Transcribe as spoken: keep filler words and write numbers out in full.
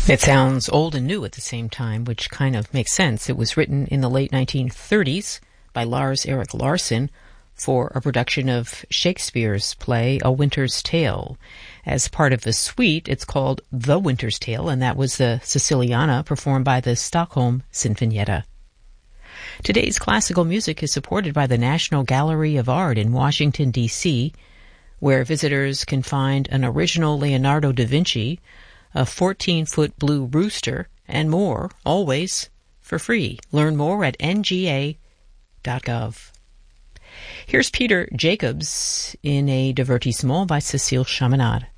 It sounds old and new at the same time, which kind of makes sense. It was written in the late nineteen thirties by Lars Erik Larsson for a production of Shakespeare's play A Winter's Tale. As part of the suite, it's called The Winter's Tale, and that was the Siciliana performed by the Stockholm Sinfonietta. Today's classical music is supported by the National Gallery of Art in Washington, D C, where visitors can find an original Leonardo da Vinci, a fourteen-foot blue rooster, and more, always for free. Learn more at N G A dot gov. Here's Peter Jacobs in a divertissement by Cécile Chaminade.